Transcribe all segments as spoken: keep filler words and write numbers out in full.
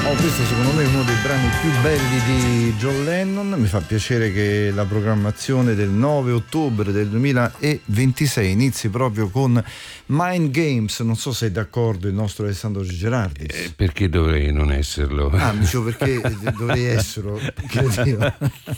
Oh, questo secondo me è uno dei brani più belli di John Lennon. Mi fa piacere che la programmazione del nove ottobre del duemilaventisei inizi proprio con Mind Games. Non so se è d'accordo il nostro Alessandro Gerardis. Eh, perché dovrei non esserlo? Ah, mi dicevo perché dovrei esserlo, credo.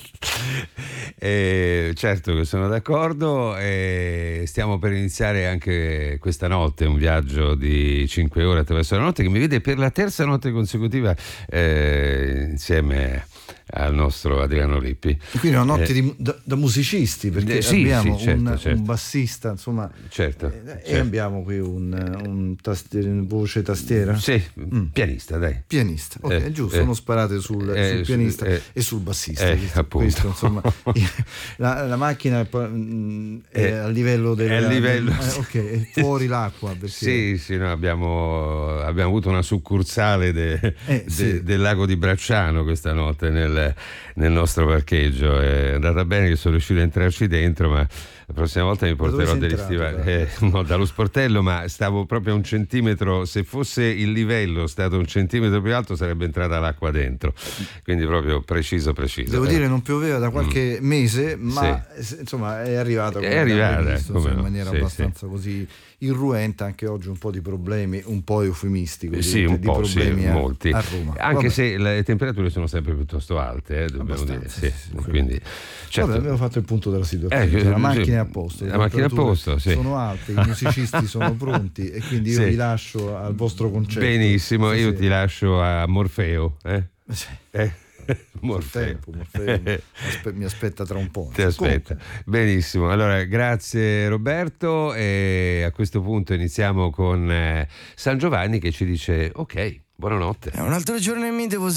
Eh, certo che sono d'accordo. Eh, stiamo per iniziare anche questa notte un viaggio di cinque ore attraverso la notte che mi vede per la terza notte consecutiva eh, insieme al nostro Adriano Lippi. Quindi una notte eh, di, da, da musicisti, perché eh, sì, abbiamo sì, certo, un, certo. un bassista, insomma, certo, eh, certo. e abbiamo qui un, un tastiere, voce tastiera. Sì, mm. pianista, dai. Pianista, ok, Eh, giusto, eh, sono sparate sul, eh, sul pianista eh, e sul bassista. eh, questo, appunto. questo, insomma, la, la macchina è, è Eh, a livello del, è a livello, del eh, ok, è fuori l'acqua. Perché... Sì, sì, no, abbiamo, abbiamo avuto una succursale de, eh, de, sì. del lago di Bracciano questa notte nel, nel nostro parcheggio. È andata bene che sono riuscito a entrarci dentro, ma la prossima volta mi porterò degli stivali eh, no, dallo sportello, ma stavo proprio a un centimetro. Se fosse il livello stato un centimetro più alto sarebbe entrata l'acqua dentro, quindi proprio preciso preciso. Devo eh. dire non pioveva da qualche mm. mese, ma sì. insomma è arrivata, è arrivata visto, come in no. maniera sì, abbastanza sì. così irruenta. Anche oggi un po' di problemi, un po' eufemisti così, sì, un di po', problemi sì, a, molti. a Roma. Anche Vabbè. se le temperature sono sempre piuttosto alte, eh, dobbiamo dire. Sì, sì, sì, quindi, certo. Vabbè, abbiamo fatto il punto della situazione. Eh, la macchina è a posto, la macchina a posto, sì. sono alte, i musicisti sono pronti e quindi io sì. vi lascio al vostro concerto. Benissimo, sì, io sì. ti lascio a Morfeo. Eh? Sì. Eh? Morfeo. Tempo, Morfeo aspe- mi aspetta tra un po'. Ti aspetta. Comunque. Benissimo, allora grazie Roberto e a questo punto iniziamo con eh, San Giovanni che ci dice ok, buonanotte. È un altro giorno e mi devo